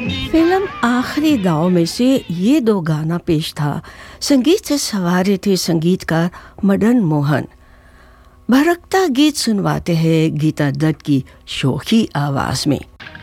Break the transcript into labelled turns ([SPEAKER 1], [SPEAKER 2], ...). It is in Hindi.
[SPEAKER 1] फिल्म आखिरी दाव में से ये दो गाना पेश था। संगीत से सवारे थे संगीतकार मदन मोहन। भड़कता गीत सुनवाते हैं गीता दत्त की शोखी आवाज में।